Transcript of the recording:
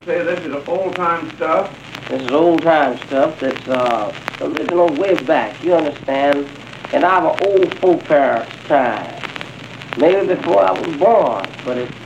Say this is old-time stuff. This is old-time stuff that's original way back, you understand, in our old folk parents' time. Maybe before I was born, but it's